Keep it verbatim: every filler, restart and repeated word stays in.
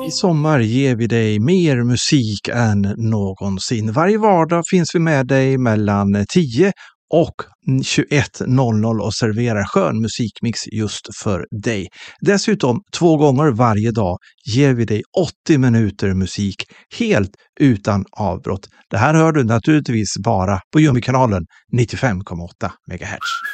I sommar ger vi dig mer musik än någonsin. Varje vardag finns vi med dig mellan tio och tjugoett noll noll och serverar skön musikmix just för dig. Dessutom två gånger varje dag ger vi dig åttio minuter musik helt utan avbrott. Det här hör du naturligtvis bara på Jummi-kanalen nittiofem komma åtta megahertz.